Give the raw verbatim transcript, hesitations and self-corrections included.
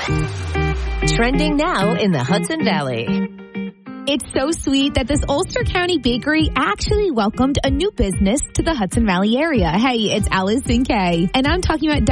Trending now in the Hudson Valley. It's so sweet that this Ulster County bakery actually welcomed a new business to the Hudson Valley area. Hey, it's Alice and Kay, and I'm talking about